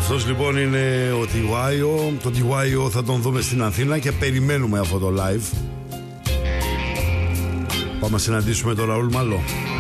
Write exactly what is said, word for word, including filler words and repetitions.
Αυτός λοιπόν είναι ο Τιγουάιο. Το Τιγουάιο θα τον δούμε στην Αθήνα και περιμένουμε αυτό το live. Πάμε να συναντήσουμε τον Ραούλ Μαλό.